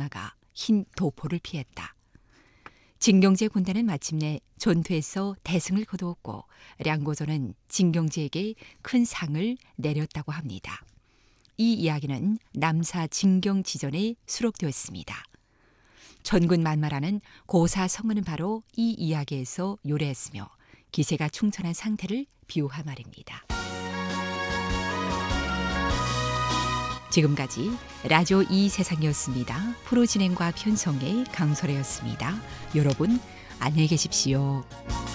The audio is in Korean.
나가 흰 도포를 피했다. 진경제 군단은 마침내 전투에서 대승을 거두었고 량고전은 진경제에게 큰 상을 내렸다고 합니다. 이 이야기는 남사 진경지전에 수록되었습니다. 천군만마라는 고사성어는 바로 이 이야기에서 요래했으며 기세가 충천한 상태를 비유한 말입니다. 지금까지 라디오 이 세상이었습니다. 프로 진행과 편성의 강설혜였습니다. 여러분 안녕히 계십시오.